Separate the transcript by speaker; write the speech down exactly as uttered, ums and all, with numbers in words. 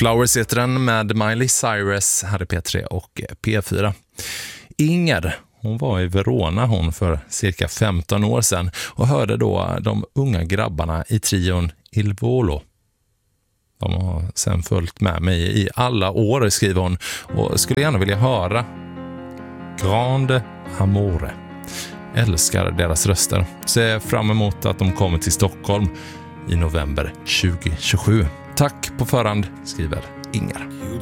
Speaker 1: Flowers heter den med Miley Cyrus här i P tre och P fyra. Inger, hon var i Verona hon för cirka femton år sedan och hörde då de unga grabbarna i trion Il Volo. De har sen följt med mig i alla år, skriver hon, och skulle gärna vilja höra Grande Amore. Älskar deras röster. Ser fram emot att de kommer till Stockholm i november tjugo tjugosju. Tack på förhand, skriver Inger.
Speaker 2: You